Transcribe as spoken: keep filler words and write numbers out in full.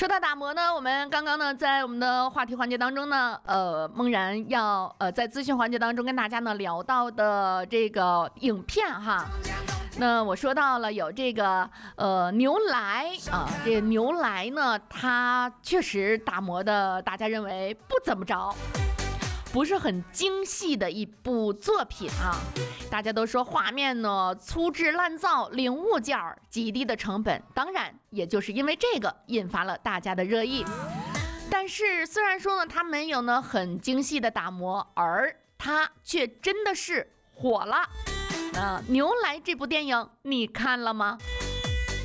说到打磨呢，我们刚刚呢在我们的话题环节当中呢，呃，梦然要呃在咨询环节当中跟大家呢聊到的这个影片哈。那我说到了有这个呃牛来啊，这个牛来呢，它确实打磨的，大家认为不怎么着，不是很精细的一部作品啊。大家都说画面呢粗制滥造，零物件儿，极低的成本，当然也就是因为这个引发了大家的热议。但是虽然说呢它没有呢很精细的打磨，而它却真的是火了。那牛来这部电影你看了吗？